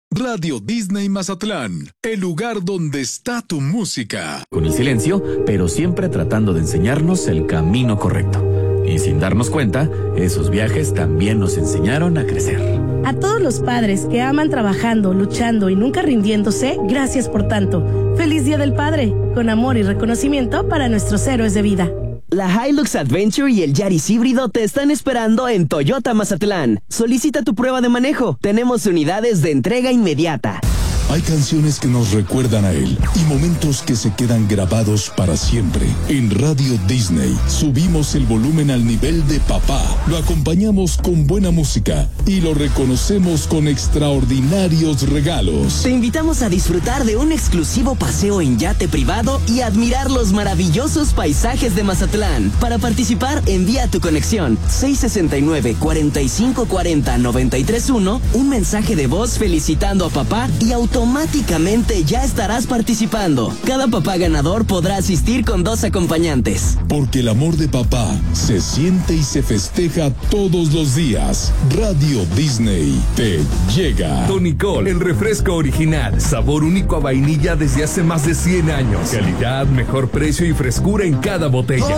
Radio Disney Mazatlán, el lugar donde está tu música. Con el silencio, pero siempre tratando de enseñarnos el camino correcto. Y sin darnos cuenta, esos viajes también nos enseñaron a crecer. A todos los padres que aman trabajando, luchando y nunca rindiéndose, gracias por tanto. ¡Feliz Día del Padre! Con amor y reconocimiento para nuestros héroes de vida. La Hilux Adventure y el Yaris híbrido te están esperando en Toyota Mazatlán. Solicita tu prueba de manejo. Tenemos unidades de entrega inmediata. Hay canciones que nos recuerdan a él y momentos que se quedan grabados para siempre. En Radio Disney subimos el volumen al nivel de papá, lo acompañamos con buena música y lo reconocemos con extraordinarios regalos. Te invitamos a disfrutar de un exclusivo paseo en yate privado y admirar los maravillosos paisajes de Mazatlán. Para participar, envía tu conexión 669-4540-931, un mensaje de voz felicitando a papá y automáticamente ya estarás participando. Cada papá ganador podrá asistir con 2 acompañantes. Porque el amor de papá se siente y se festeja todos los días. Radio Disney te llega. Tonicol, el refresco original. Sabor único a vainilla desde hace más de 100 años. Calidad, mejor precio y frescura en cada botella.